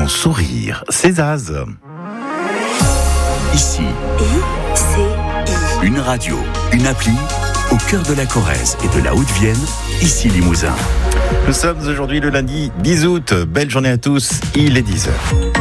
ton sourire. C'est Zaz. Ici, une radio, une appli, au cœur de la Corrèze et de la Haute-Vienne, ici Limousin. Nous sommes aujourd'hui le lundi 10 août. Belle journée à tous, il est 10h.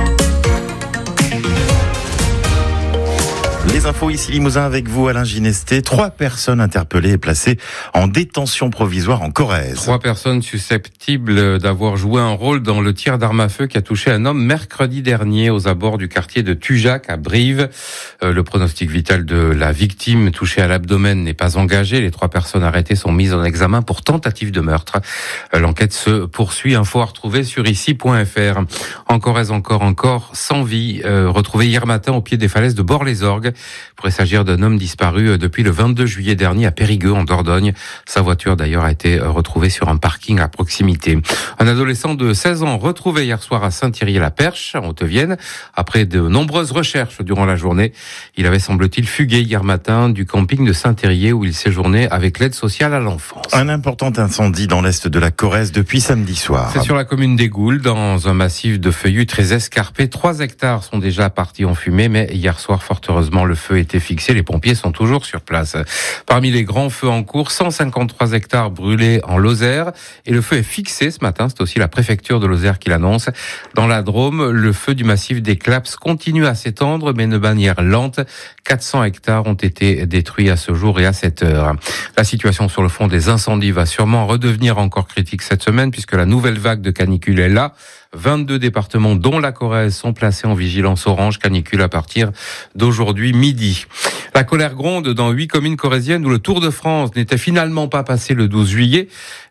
Les infos ici Limousin avec vous, Alain Ginesté. 3 personnes interpellées et placées en détention provisoire en Corrèze. 3 personnes susceptibles d'avoir joué un rôle dans le tir d'arme à feu qui a touché un homme mercredi dernier aux abords du quartier de Tujac à Brive. Le pronostic vital de la victime touchée à l'abdomen n'est pas engagé. Les 3 personnes arrêtées sont mises en examen pour tentative de meurtre. L'enquête se poursuit. Info à retrouver sur ici.fr. En Corrèze, encore sans vie, retrouvé hier matin au pied des falaises de Bord-les-Orgues. Il pourrait s'agir d'un homme disparu depuis le 22 juillet dernier à Périgueux, en Dordogne. Sa voiture, d'ailleurs, a été retrouvée sur un parking à proximité. Un adolescent de 16 ans retrouvé hier soir à Saint-Thierry-la-Perche, en Haute-Vienne. Après de nombreuses recherches durant la journée, il avait, semble-t-il, fugué hier matin du camping de Saint-Thérier où il séjournait avec l'aide sociale à l'enfance. Un important incendie dans l'est de la Corrèze depuis samedi soir. C'est sur la commune d'Égoules, dans un massif de feuillus très escarpé. 3 hectares sont déjà partis en fumée, mais hier soir, fort heureusement, le feu était fixé. Les pompiers sont toujours sur place. Parmi les grands feux en cours, 153 hectares brûlés en Lozère. Et le feu est fixé ce matin. C'est aussi la préfecture de Lozère qui l'annonce. Dans la Drôme, le feu du massif des Claps continue à s'étendre, mais de manière lente. 400 hectares ont été détruits à ce jour et à cette heure. La situation sur le front des incendies va sûrement redevenir encore critique cette semaine, puisque la nouvelle vague de canicule est là. 22 départements, dont la Corrèze, sont placés en vigilance orange canicule à partir d'aujourd'hui midi. La colère gronde dans 8 communes corréziennes où le Tour de France n'était finalement pas passé le 12 juillet.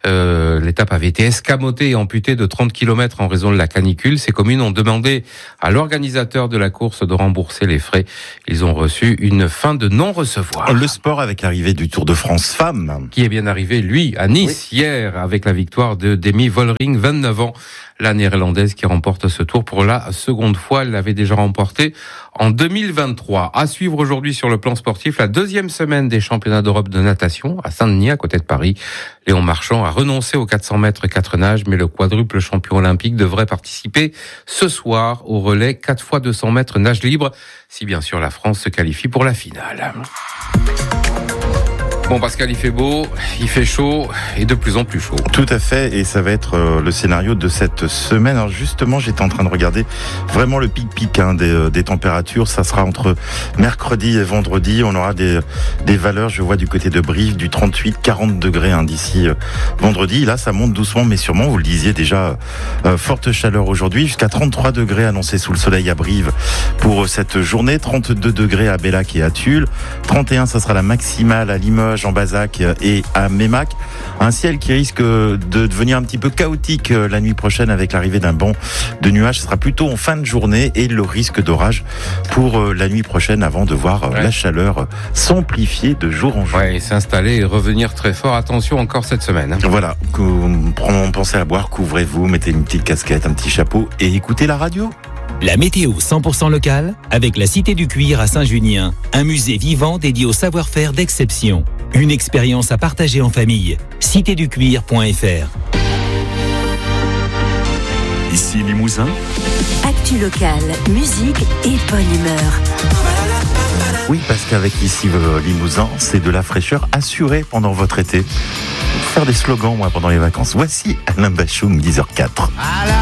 L'étape avait été escamotée et amputée de 30 km en raison de la canicule. Ces communes ont demandé à l'organisateur de la course de rembourser les frais. Ils ont reçu une fin de non-recevoir. Le sport avec l'arrivée du Tour de France Femmes. Qui est bien arrivé, lui, à Nice, hier, avec la victoire de Demi Vollering, 29 ans. La néerlandaise qui remporte ce tour pour la seconde fois. Elle l'avait déjà remporté en 2023. À suivre aujourd'hui sur le plan sportif, la 2e semaine des championnats d'Europe de natation à Saint-Denis, à côté de Paris. Léon Marchand a renoncé aux 400 mètres 4 nages, mais le quadruple champion olympique devrait participer ce soir au relais 4 x 200 mètres nage libre, si bien sûr la France se qualifie pour la finale. Bon, Pascal, il fait beau, il fait chaud et de plus en plus chaud. Tout à fait, et ça va être le scénario de cette semaine. Alors justement, j'étais en train de regarder vraiment le pic des températures. Ça sera entre mercredi et vendredi. On aura des valeurs, je vois du côté de Brive, du 38-40 degrés d'ici vendredi. Là, ça monte doucement, mais sûrement, vous le disiez déjà, forte chaleur aujourd'hui. Jusqu'à 33 degrés annoncés sous le soleil à Brive pour cette journée. 32 degrés à Bellac et à Tulle. 31, ça sera la maximale à Limoges, en Bazac et à Mémac. Un ciel qui risque de devenir un petit peu chaotique la nuit prochaine avec l'arrivée d'un banc de nuages. Ce sera plutôt en fin de journée et le risque d'orage pour la nuit prochaine avant de voir la chaleur s'amplifier de jour en jour. Ouais, s'installer et revenir très fort. Attention encore cette semaine. Voilà, pensez à boire, couvrez-vous, mettez une petite casquette, un petit chapeau et écoutez la radio. La météo 100% locale avec la Cité du Cuir à Saint-Junien. Un musée vivant dédié au savoir-faire d'exception. Une expérience à partager en famille. citéducuir.fr. Ici Limousin. Actu locale, musique et bonne humeur. Oui, parce qu'avec ici Limousin, c'est de la fraîcheur assurée pendant votre été. Faire des slogans, moi, pendant les vacances. Voici Alain Bachoum, 10h04.